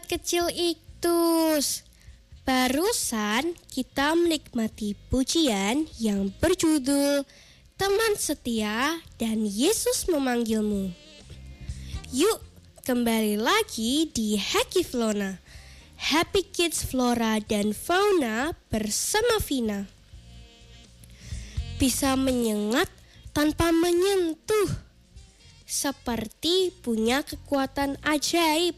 kecil Iktus. Barusan kita menikmati pujian yang berjudul Teman Setia dan Yesus Memanggilmu. Yuk kembali lagi di Hacky Flona, Happy Kids Flora dan Fauna bersama Vina. Bisa menyengat tanpa menyentuh, seperti punya kekuatan ajaib.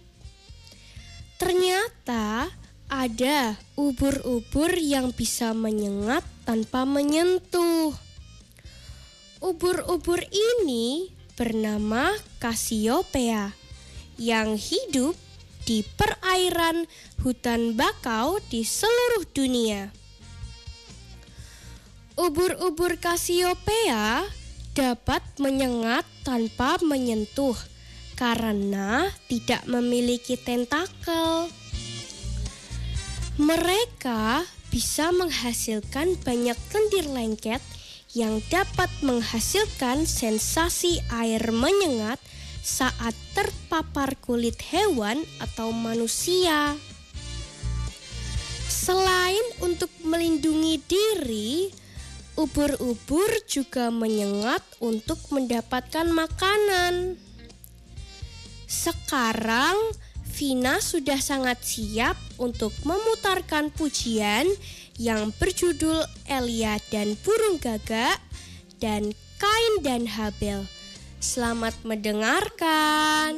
Ternyata ada ubur-ubur yang bisa menyengat tanpa menyentuh. Ubur-ubur ini bernama Cassiopeia yang hidup di perairan hutan bakau di seluruh dunia. Ubur-ubur Cassiopeia dapat menyengat tanpa menyentuh karena tidak memiliki tentakel. Mereka bisa menghasilkan banyak lendir lengket yang dapat menghasilkan sensasi air menyengat saat terpapar kulit hewan atau manusia. Selain untuk melindungi diri, ubur-ubur juga menyengat untuk mendapatkan makanan. Sekarang Vina sudah sangat siap untuk memutarkan pujian yang berjudul Elia dan Burung Gagak dan Kain dan Habel. Selamat mendengarkan.